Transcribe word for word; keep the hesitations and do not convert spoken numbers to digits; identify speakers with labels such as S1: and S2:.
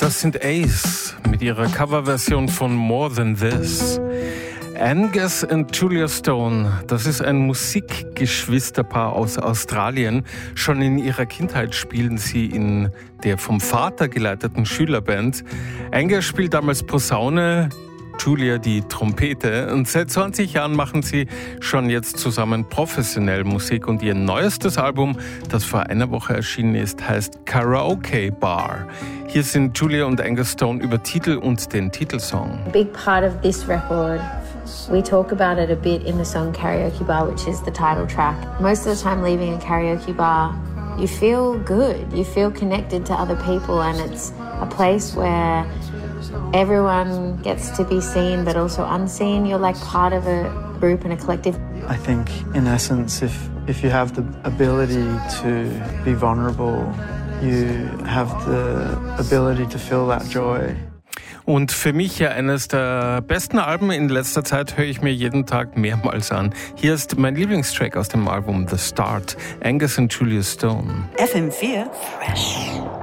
S1: Das sind Ace mit ihrer Coverversion von More Than This. Angus und Julia Stone, das ist ein Musikgeschwisterpaar aus Australien. Schon in ihrer Kindheit spielen sie in der vom Vater geleiteten Schülerband. Angus spielt damals Posaune, Julia die Trompete, und seit zwanzig Jahren machen sie schon jetzt zusammen professionell Musik, und ihr neuestes Album, das vor einer Woche erschienen ist, heißt Karaoke Bar. Hier sind Julia und Angus Stone über Titel und den Titelsong.
S2: A big part of this record, we talk about it a bit in the song Karaoke Bar, which is the title track. Most of the time leaving a karaoke bar, you feel good, you feel connected to other people, and it's a place where everyone gets to be seen but also unseen. You're like part of a group and a collective.
S3: I think in essence, if if you have the ability to be vulnerable, you have the ability to feel that joy.
S1: Und für mich ja eines der besten Alben in letzter Zeit, höre ich mir jeden Tag mehrmals an. Hier ist mein Lieblingstrack aus dem Album The Start, Angus und Julia Stone.
S4: F M vier Fresh.